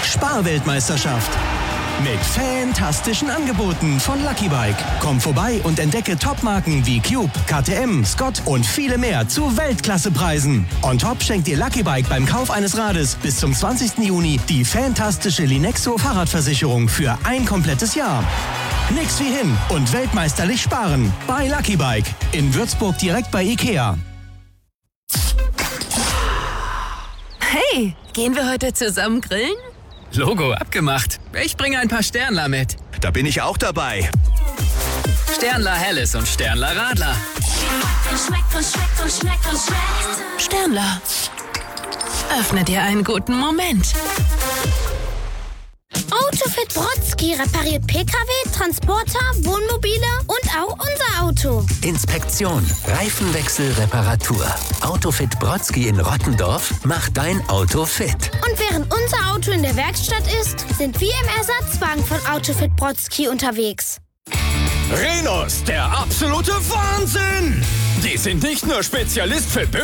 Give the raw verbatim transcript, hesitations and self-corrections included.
Sparweltmeisterschaft. Mit fantastischen Angeboten von Lucky Bike. Komm vorbei und entdecke Topmarken wie Cube, K T M, Scott und viele mehr zu Weltklassepreisen. On top schenkt dir Lucky Bike beim Kauf eines Rades bis zum zwanzigsten Juni die fantastische Linexo Fahrradversicherung für ein komplettes Jahr. Nix wie hin und weltmeisterlich sparen bei Lucky Bike. In Würzburg direkt bei Ikea. Hey, gehen wir heute zusammen grillen? Logo abgemacht. Ich bringe ein paar Sternler mit. Da bin ich auch dabei. Sternler Helles und Sternler Radler. Sternler. Öffne dir einen guten Moment. Autofit Brodsky repariert P K W, Transporter, Wohnmobile und auch unser Auto. Inspektion, Reifenwechsel, Reparatur. Autofit Brodsky in Rottendorf macht dein Auto fit. Und während unser Auto in der Werkstatt ist, sind wir im Ersatzwagen von Autofit Brodsky unterwegs. Renos, der absolute Wahnsinn! Die sind nicht nur Spezialist für